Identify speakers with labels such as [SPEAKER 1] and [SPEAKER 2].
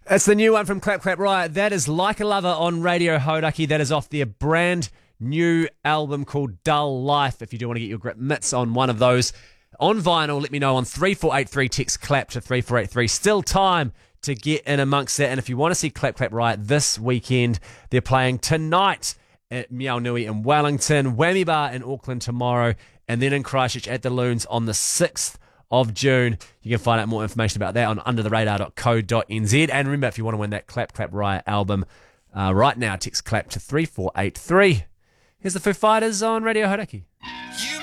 [SPEAKER 1] It's the new one from Clap Clap Riot. That is Like a Lover on Radio Hodaki. That is off their brand new album called Dull Life. If you do want to get your grip mitts on one of those on vinyl, let me know on 3483. Text CLAP to 3483. Still time to get in amongst that. And if you want to see Clap Clap Riot this weekend, they're playing tonight at Meow Nui in Wellington, Whammy Bar in Auckland tomorrow, and then in Christchurch at the Loons on the 6th of June. You can find out more information about that on undertheradar.co.nz. And remember, if you want to win that Clap Clap Riot album right now, text CLAP to 3483. Here's the Foo Fighters on Radio Hodaki.
[SPEAKER 2] You